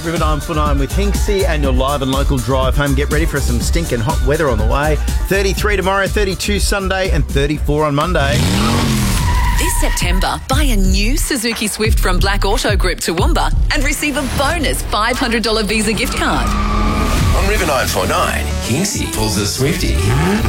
River 949 with Hinksy and your live and local drive home. Get ready for some stinking hot weather on the way. 33 tomorrow, 32 Sunday and 34 on Monday. This September, buy a new Suzuki Swift from Black Auto Group Toowoomba and receive a bonus $500 Visa gift card. On River 949, Hinksy pulls a Swiftie.